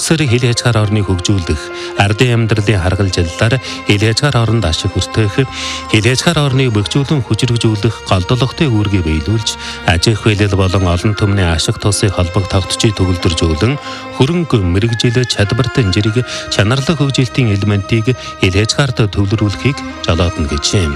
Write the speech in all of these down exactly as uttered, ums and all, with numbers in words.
Үүсвэр хил хязгаар орныг хөгжүүлэх, ардын амьдралын харгалзаллаар хил хязгаар оронд ашиг хүртэх, хил хязгаар орныг бэхжүүлэн хүчрхжүүлэх голдолготой үүргийг биелүүлж, аж ахуй хэлэл болон олон түмний ашиг тусыг холбог тогтчийг төгөлдржүүлэн, хөрөнгө мэрэгжил чадвартай зэрэг чанарлаг хөгжилтийн элементийг хил хязгаарт төвлөрүүлэхийг жолоодно гэж юм.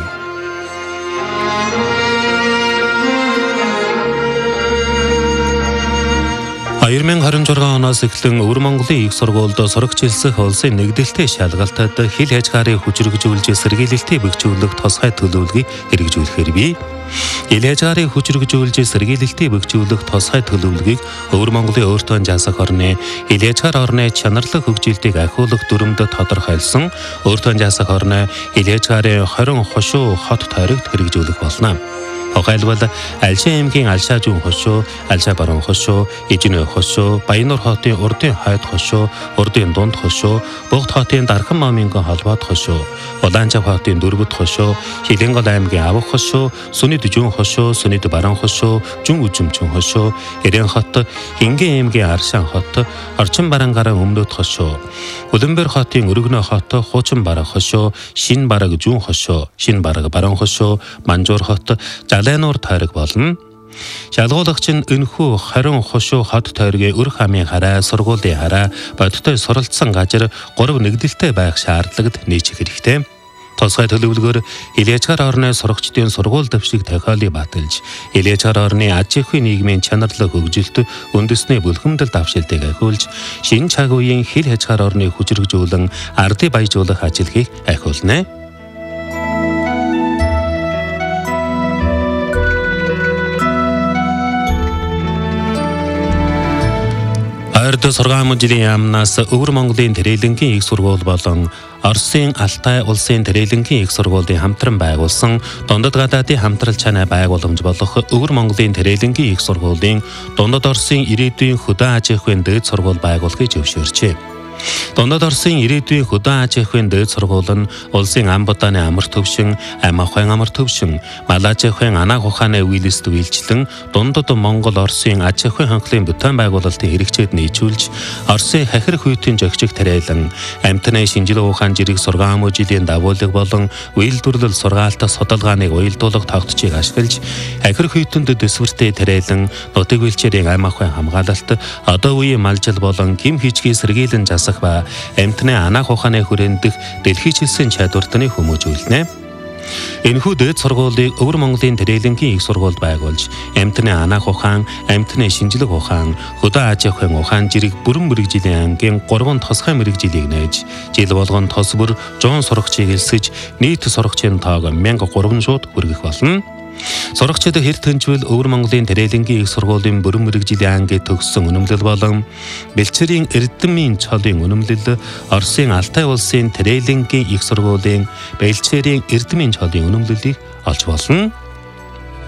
две тысячи двадцать шесть оноос эхлэн Өвөр Монголын их сургуульд сурагч хэлсэх улсын нэгдэлтэй шалгалтад хил хязгаарыг хүчрхжүүлж сэргийлэлтийг бэхжүүлэх тусгай төлөвлөгөөг хэрэгжүүлэхээр бий. Хил хязгаарыг хүчрхжүүлж сэргийлэлтийг бэхжүүлэх тусгай төлөвлөгөөг Өвөр Монголын өөртөө жасах орны хил хязгаар орны чанарлаг хөгжилтийг ахиулах дүрмд тодорхойлсон өөртөө жасах орны хил хязгаарын хорин хошуу хот тойрогт хэрэгжүүлэх болно. Тухайлбал Алшаа аймгийн Алшаа зүүн хошуу, Алшаа баруун хошуу, Ижнэ хошуу, Баяннуур хотын урдын хойд хошуу, урдын дунд хошуу, Бугт хотын Дархан Момингон холбоод хошуу, Улаанчав хотын дөрвөд хошуу, Хилэнгол аймгийн Авах хошуу, Сүнэд зүүн хошуу, Сүнэд баруун хошуу, Жүн Үжимчин хошуу, Эрен хот, Хингийн аймгийн Аршаан хот, Орчин Барангарын өмнөд хошуу, Уланбэр хотын Өргөнө хот, Хуучин бараг хошуу, Шин бараг зүүн хошуу, Шин бараг баруун хошуу, Манжуур хот, Жалайнуур тойрог болно. Шалгуулагч нь энэхүү хорин хошуу хот тойргийн өр хамын хараа, сургуулийн хараа, бодтой суралцсан газар гурав нэгдэлтэй байх шаардлагад нийцэх хэрэгтэй. Тусгай төлөвлөгөөр хил хязгаар орны сурагчдын сургууль дэвшиг тохиолыг баталж, хил хязгаар орны аж ахуйн нийгмийн чанарлаг хөгжилт үндэсний бүлхэмдэл давшилтыг ахиулж, шинэ цаг үеийн хил хязгаар орны хүчрхжүүлэн ардыг баяжуулах ажлыг ахиулна. Ойрд сургаамжийн жилийн яамнаас Өвөр Монголын Тэрэлэнгийн их сургууль болон Оросын Алтай улсын Тэрэлэнгийн их сургуулийн хамтран байгуулсан Дундад гадаадын хамтрал чанай байгууламж болох Өвөр Монголын Тэрэлэнгийн их сургуулийн Дундад Оросын ирээдүйн хөдөө аж ахуйн дээд сургууль байгуулахыг зөвшөөрчээ. Дундад Оросын ирээдүйн хөдөө аж ахуйн дээд сургууль нь улсын ам будааны амар төвшин, ам ахуйн амар төвшин, мал аж ахуйн анааг ухааны үйлсд үйлчлэн Дундад Монгол Оросын аж ахуйн хангалтын бүтээн байгуулалтын хэрэгцээд нийцүүлж, Оросын хахир хүйтэн зохицох тариалан, амтны шинжилгээ ухаан зэрэг сургаамжийн дагуулга болон үйлдвэрлэл сургаалт судалгааныг уялдуулах тогтцыг ашиглаж, хахир хүйтэнд дэсвэртэй тариалан, нутаг үйлчээрийн ам ахуйн хамгаалалт, одоо үеийн малжил болон гим хичгийн сэргийлэн засах ба амтны анаах ухааны хүрээндх дэлхийчилсэн чадвартны хүмүүжүүлнэ. Энэхүү дээд сургуулийг Өвөр Монголын Тэрэлэнгийн их сургууль байгуулж, амтны анаах ухаан, амтны шинжилгээ ухаан, хөдөө аж ахуйн ухаан зэрэг бүрэн мэрэгжлийн ангийн гурван тусгай мэрэгжилийг нээж, жил болгон тус бүр зуун сурагчийг элсэж, нийт сурагчийн тоог мянга гурван шууд хүргэх болно. Сурагчид хэр тэнцвэл Өвөр Монголын Тэрэлэнгийн их сургуулийн бүрэн мэрэгжлийн анги төгссөн үнэмлэл болон бэлчээрийн эрдэмийн цолын үнэмлэл, Оросын Алтай улсын Тэрэлэнгийн их сургуулийн бэлчээрийн эрдэмийн цолын үнэмлэлийг олж болно.